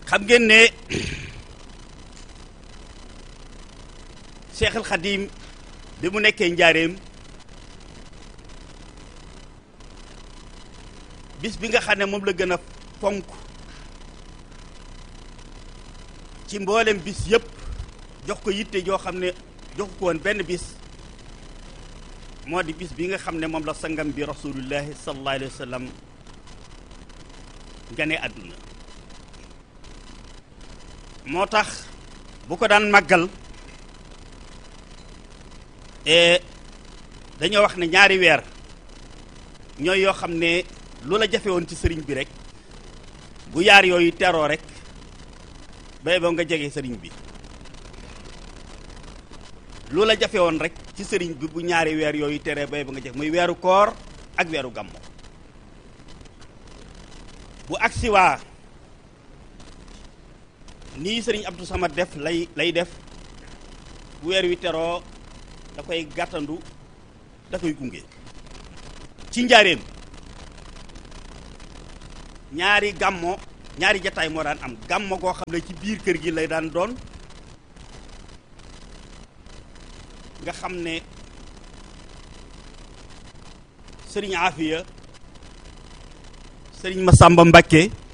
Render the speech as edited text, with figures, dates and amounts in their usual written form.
xam ngeen ne Cheikh al Khadim bi mu nekkee njaareem bis bi nga xam ne moom la gën a fonk ci mboolem bis yëpp jox ko yitte joo xam ne jox ko woon benn bis moo di bis bi nga xam ne moom la sangam bi rasulullahi sallallahu alayhi wa sallam gane àdduna moo tax bu ko daan màggal dañoo wax ne ñaari weer ñooy yoo xam ne lu la jafe woon ci sëriñ bi rek bu yaar yooyu teroo rek bay ba nga jege sëriñ bi lu la jafe woon rek ci sëriñ bi bu ñaari weer yooyu teree bay ba nga jege muy weeru koor ak weeru gàmmo bu agsi waa nii sëriñ Abdou Samad def lay def bu weer wi teroo da koy gàttandu da koy gunge ci njaareem ñaari gàmmo ñaari jataay moo daan am gàmmo goo xam ne ci biir kër gi lay daan doon nga xam ne sëriñ Afiya sëriñ Masamba Mbakke